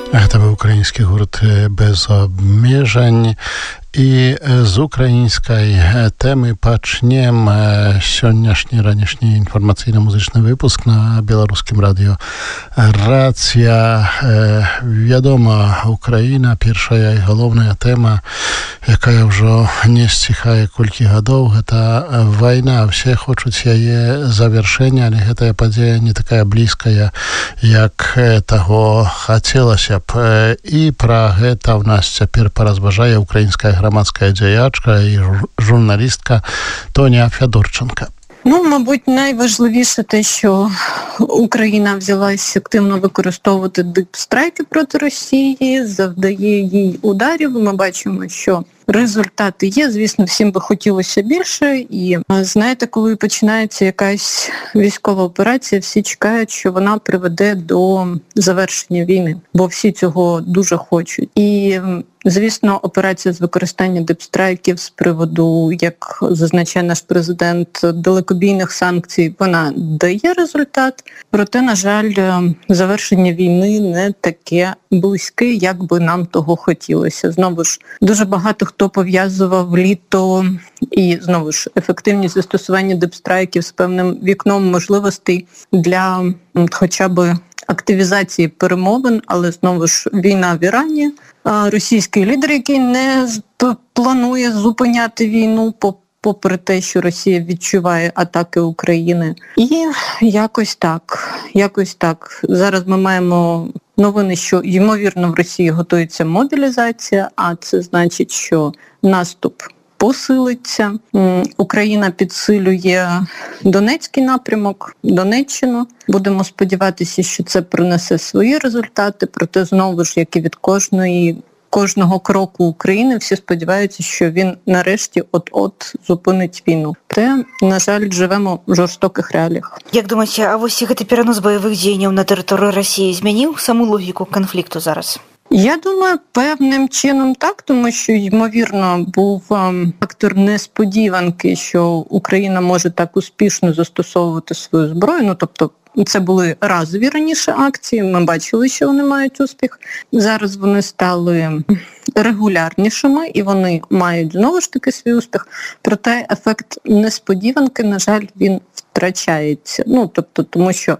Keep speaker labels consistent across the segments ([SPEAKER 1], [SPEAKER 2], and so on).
[SPEAKER 1] Гэта быў украінскі гурт «Без обмежень». І з украінскай тэмы пачнем сённяшні ранішні інфармацыйна-музычны выпуск на беларускім радыё «Рацыя». Вядома, Украіна, першая і галоўная тэма, якая ўжо не сціхае колькі гадоў, гэта вайна. Все хочуць яе завяршэння, але гэтая падзея не такая блізкая, як таго хацелася б. І пра гэта ў нас цяпер паразважае украінская громадська діячка і журналістка Тоня Федорченка.
[SPEAKER 2] Мабуть, найважливіше те, що Україна взялася активно використовувати дипстрайки проти Росії, завдає їй ударів. Ми бачимо, що результати є. Звісно, всім би хотілося більше. І знаєте, коли починається якась військова операція, всі чекають, що вона приведе до завершення війни, бо всі цього дуже хочуть. І звісно, операція з використання дипстрайків з приводу, як зазначає наш президент, далекобійних санкцій, вона дає результат. Проте, на жаль, завершення війни не таке близьке, як би нам того хотілося. Знову ж, дуже багато хто пов'язував літо і, знову ж, ефективність застосування дипстрайків з певним вікном можливостей для хоча б активізації перемовин, але, знову ж, війна в Ірані, російський лідер, який не планує зупиняти війну, попри те, що Росія відчуває атаки України. І якось так. Зараз ми маємо новини, що, ймовірно, в Росії готується мобілізація, а це значить, що наступ посилиться. Україна підсилює Донецький напрямок, Донеччину. Будемо сподіватися, що це принесе свої результати, проте знову ж, як і від кожного кроку України, всі сподіваються, що він нарешті от-от зупинить війну. Проте, на жаль, живемо в жорстоких реаліях.
[SPEAKER 3] Як думаєте, а ось гэты перанос бойових діянь на територію Росії змінив саму логіку конфлікту зараз?
[SPEAKER 2] Я думаю, певним чином так, тому що, ймовірно, був фактор несподіванки, що Україна може так успішно застосовувати свою зброю. Тобто, це були разові раніше акції, ми бачили, що вони мають успіх. Зараз вони стали регулярнішими і вони мають знову ж таки свій успіх. Проте ефект несподіванки, на жаль, він втрачається. Тобто, тому що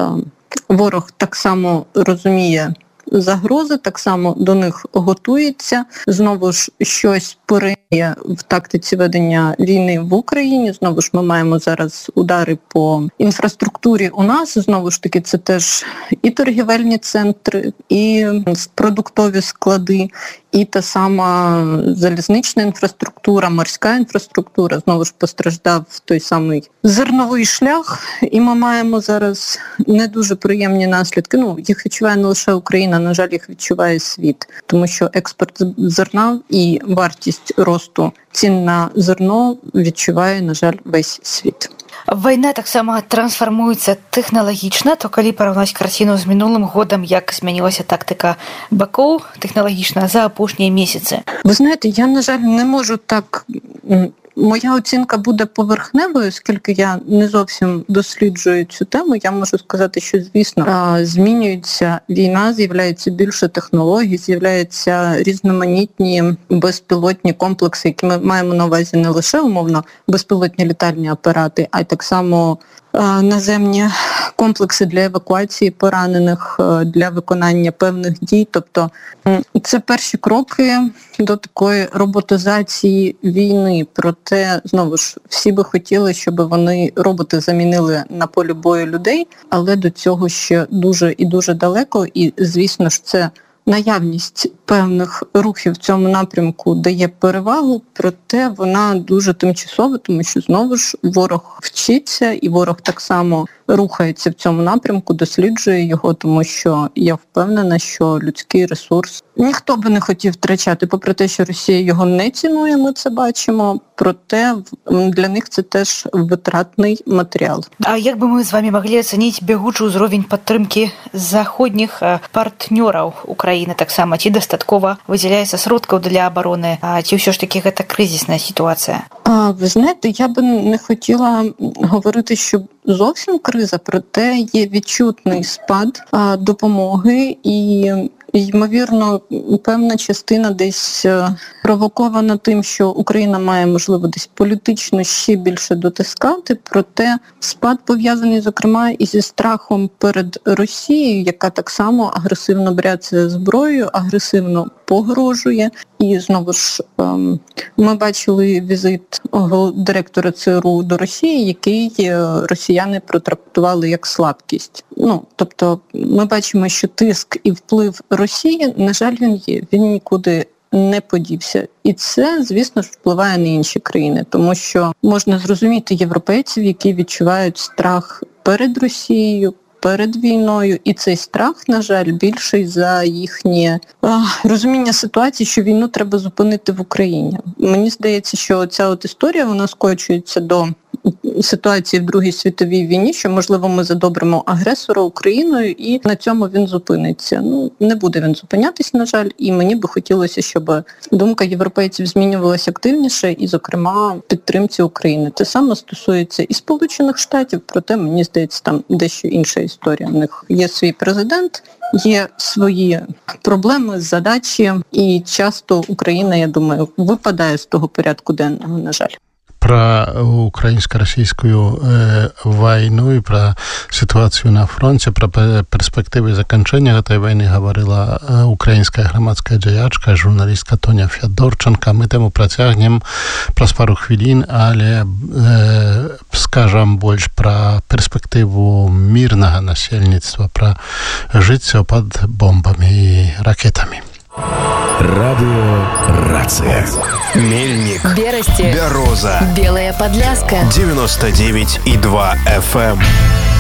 [SPEAKER 2] ворог так само розуміє загрози, так само до них готується. Знову ж щось перейде в тактиці ведення війни в Україні. Знову ж ми маємо зараз удари по інфраструктурі у нас. Знову ж таки, це теж і торгівельні центри, і продуктові склади, і та сама залізнична інфраструктура, морська інфраструктура. Знову ж постраждав той самий зерновий шлях. І ми маємо зараз не дуже приємні наслідки. Їх відчуває не лише Україна, на жаль, їх відчуває світ. Тому що експорт зерна і вартість росту цін на зерно відчуває, на жаль, весь світ.
[SPEAKER 3] Вайна таксама трансфармуецца тэхналагічна, то калі параўнаць карціну з мінулым годам, як змянілася тактика бакоў тэхналагічна за апошнія месяцы?
[SPEAKER 2] Ви знаєте, я, на жаль, не можу так... Моя оцінка буде поверхневою, оскільки я не зовсім досліджую цю тему. Я можу сказати, що, звісно, змінюється війна, з'являється більше технологій, з'являються різноманітні безпілотні комплекси, які ми маємо на увазі не лише, умовно, безпілотні літальні апарати, а й так само наземні комплекси для евакуації поранених, для виконання певних дій. Тобто це перші кроки до такої роботизації війни. Проте, знову ж, всі би хотіли, щоб роботи замінили на полі бою людей, але до цього ще дуже і дуже далеко. І, звісно ж, це наявність певних рухів в цьому напрямку дає перевагу, проте вона дуже тимчасова, тому що, знову ж, ворог вчиться, і ворог так само рухається в цьому напрямку, досліджує його, тому що я впевнена, що людський ресурс ніхто би не хотів втрачати, попри те, що Росія його не цінує, ми це бачимо, проте для них це теж витратний матеріал.
[SPEAKER 3] А як би ми з вами могли оцінити бягучий узровень підтримки заходніх партнерів України так само? Ці дастаткова виділяється сродків для оборони, а ці все ж таки це кризисна ситуація?
[SPEAKER 2] Ви знаєте, я би не хотіла говорити, що зовсім криза, проте є відчутний спад допомоги і Ймовірно, певна частина десь провокована тим, що Україна має, можливо, десь політично ще більше дотискати, проте спад пов'язаний, зокрема, і зі страхом перед Росією, яка так само агресивно бряться зброєю, агресивно погрожує. І, знову ж, ми бачили візит директора ЦРУ до Росії, який росіяни протрактували як слабкість. Тобто ми бачимо, що тиск і вплив Росії, на жаль, він є. Він нікуди не подівся. І це, звісно ж, впливає на інші країни, тому що можна зрозуміти європейців, які відчувають страх перед Росією, перед війною, і цей страх, на жаль, більший за їхнє розуміння ситуації, що війну треба зупинити в Україні. Мені здається, що ця от історія, вона скочується до ситуації в Другій світовій війні, що, можливо, ми задобримо агресора Україною і на цьому він зупиниться. Не буде він зупинятись, на жаль, і мені би хотілося, щоб думка європейців змінювалася активніше і, зокрема, підтримці України. Те саме стосується і Сполучених Штатів, проте, мені здається, там дещо інша історія. У них є свій президент, є свої проблеми, задачі, і часто Україна, я думаю, випадає з того порядку денного, на жаль.
[SPEAKER 1] Про украинско-российскую войну и про ситуацию на фронте, про перспективы заканчэння этой войны говорила украинская грамадская дзеячка, журналистка Тоня Фядорченко. Мы тему працягнем праз пару хвілін, але скажам больш про перспективу мирнага насельніцтва, про жыццё пад бомбамі і ракетамі.
[SPEAKER 4] Радио «Рация». Мельник,
[SPEAKER 5] Бересте,
[SPEAKER 4] Бероза,
[SPEAKER 5] Белая Подляска,
[SPEAKER 4] 99,2 FM.